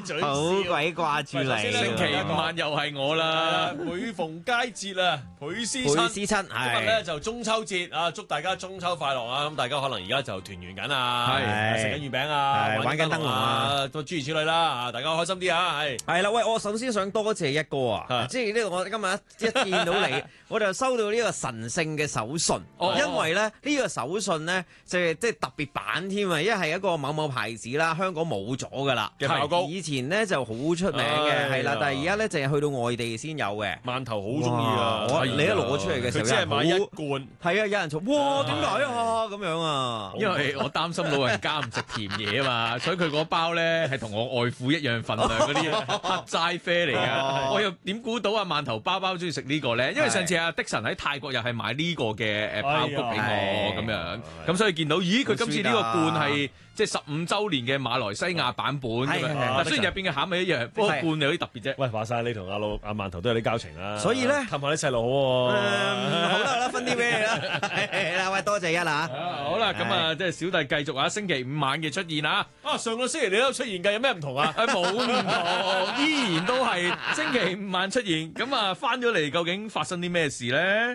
嘴笑， 好鬼掛住你。 星期五晚又係我啦。 每逢佳節啊，倍思倍親。 思親今日咧係就中秋節啊，祝大家中秋快樂啊！咁大家可能而家就團圓緊啊， 係食緊月餅啊， 係玩緊燈籠啊， 都諸如此類啦啊！大家開心啲啊，係。 係啦，喂！我首先想多謝一哥啊， 係即係呢個我今日一見到你，我就收到呢個神聖嘅手信， 哦因為咧呢個手信咧即係特別版添啊，一係一個某某牌子啦，香港冇咗噶啦， 嘅爆糕以前咧就好出名嘅， 哎呀係啦，但係而家咧淨係去到外地先有嘅。 饅頭好中意啊！ 哇你一攞出嚟嘅時候佢只係買一有人好罐。 係啊，有人嘈，哇，點解啊咁樣啊？ 因為我擔心老人家唔食甜嘢啊嘛，所以佢嗰包咧係同我外父一樣份量嗰啲黑齋啡嚟噶。我又點估到啊饅頭包包中意食呢個咧？因為上次阿的神喺泰國又係買呢個嘅爆谷俾我咁樣，咁所以見到咦佢今次呢個罐係即係15週年嘅馬來西亞版本咁樣。嗱雖然入邊嘅餡係一樣，不過罐有啲特別啫。 喂，話晒你同阿饅頭都有啲交情啦， 所以咧氹下啲細路好喎。 好啦，分啲俾你啦，係啦，喂，多謝一啦。 好啦，咁啊，即係小弟繼續啊，星期五晚嘅出現啊， 上個星期你都出現㗎，有咩唔同啊？ 冇唔同，依然都係星期五晚出現。咁啊，翻咗嚟究竟發生啲咩事咧？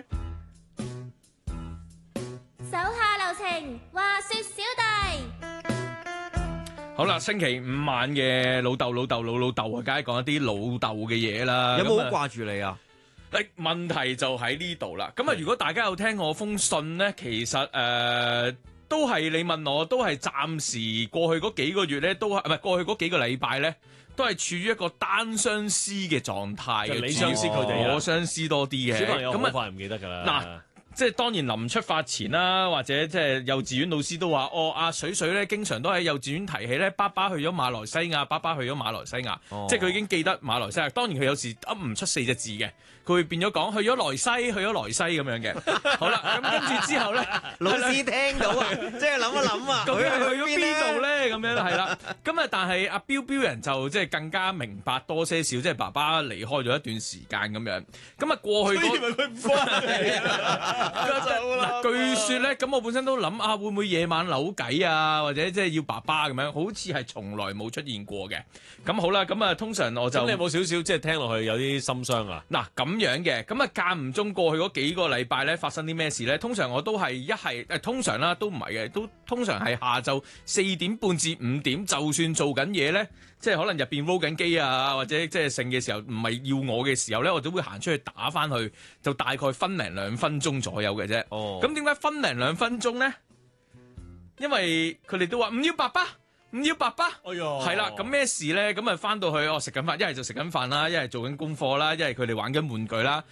手下留情，話說小弟。 好啦，星期五晚嘅老豆啊，梗係講一啲老豆嘅嘢啦。 有冇好咁啊掛住你啊？ 問題就喺呢度啦。咁啊，如果大家有聽我封信咧，其實都係你問我，都係暫時過去嗰幾個月咧，都係唔係過去嗰幾個禮拜咧，都係處於一個單相思嘅狀態嘅。 你相思佢哋啊我相思多啲嘅。 小朋友好咁啊， 快唔記得㗎啦。 嗱即係當然臨出發前啦，或者即係幼稚園老師都話：阿水水咧，經常都喺幼稚園提起咧，爸爸去咗馬來西亞，爸爸去咗馬來西亞，即係佢已經記得馬來西亞。當然佢有時噏唔出4隻字嘅，佢會變咗講去咗萊西，去咗萊西咁樣嘅。好啦，咁跟住之後咧， 老師聽到啊，即係諗一諗啊， 究竟係去咗邊度咧？ 咧？咁樣係啦。咁啊，但係阿標標人就即係更加明白多些少，即係爸爸離開咗一段時間咁樣。咁啊，過去嗰佢唔翻嚟啦。 嗱，據說咧，咁我本身都諗啊，會唔會夜晚扭計啊，或者即係要爸爸咁樣，好似係從來冇出現過嘅。咁好啦，咁啊，通常我就咁你有冇少少即係聽落去有啲心傷啊？ 嗱咁樣嘅，咁啊間唔中過去嗰幾個禮拜咧，發生啲咩事咧？通常我都係通常啦，都唔係嘅，都通常係下晝4點半至5點，就算做緊嘢咧，即係可能入邊 roll 緊機啊，或者即係剩嘅時候，唔係要我嘅時候咧，我都會行出去打翻去，就大概分零2分鐘左右嘅啫。咁點解分零2分鐘咧？因為佢哋都話唔要爸爸。唔要爸爸， 哎呀， 係啦，咁咩事咧？咁啊翻到去食緊飯，一係就食緊飯啦，一係做緊功課啦，一係佢哋玩緊玩具啦。